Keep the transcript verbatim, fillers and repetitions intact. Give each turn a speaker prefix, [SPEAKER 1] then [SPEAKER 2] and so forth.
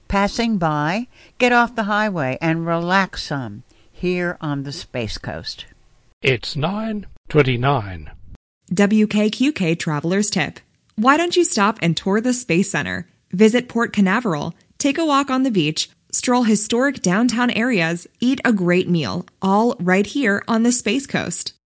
[SPEAKER 1] passing by, get off the highway and relax some here on the Space Coast.
[SPEAKER 2] It's nine twenty-nine.
[SPEAKER 3] W K Q K Traveler's Tip. Why don't you stop and tour the Space Center? Visit Port Canaveral, take a walk on the beach, stroll historic downtown areas, eat a great meal, all right here on the Space Coast.